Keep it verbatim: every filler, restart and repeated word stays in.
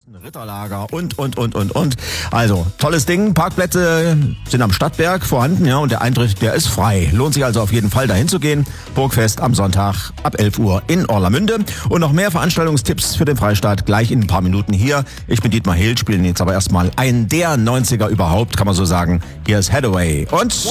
Ritterlager und, und, und, und, und. Also, tolles Ding. Parkplätze sind am Stadtberg vorhanden, ja, und der Eintritt, der ist frei. Lohnt sich also auf jeden Fall, dahin zu gehen. Burgfest am Sonntag ab elf Uhr in Orlamünde. Und noch mehr Veranstaltungstipps für den Freistaat gleich in ein paar Minuten hier. Ich bin Dietmar Hill, spielen jetzt aber erstmal einen der neunziger überhaupt, kann man so sagen. Hier ist Hathaway und...